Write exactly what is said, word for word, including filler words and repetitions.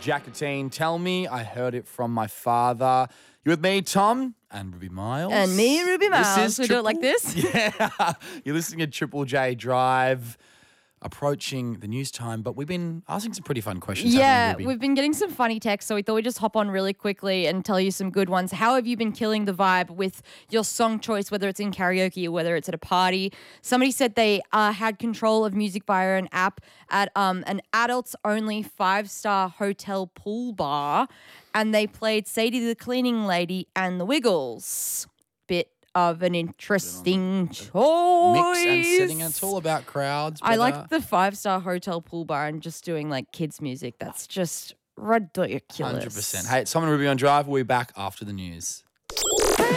Jacqueline, tell me I heard it from my father. You with me, Tom? And Ruby Miles. And me, Ruby Miles. This is we triple, do it like this? Yeah. You're listening to Triple J Drive, approaching the news time, but we've been asking some pretty fun questions. Yeah, haven't we, Ruby? we've been getting some funny texts, so we thought we'd just hop on really quickly and tell you some good ones. How have you been killing the vibe with your song choice, whether it's in karaoke or whether it's at a party? Somebody said they uh, had control of music via an app at um, an adults-only five-star hotel pool bar, and they played Sadie the Cleaning Lady and the Wiggles. Bit of an interesting choice. Mix and setting. It's all about crowds. I brother. like the five-star hotel pool bar and just doing like kids' music. That's just ridiculous. one hundred percent. Hey, it's Simon and Ruby on Drive. We'll be back after the news.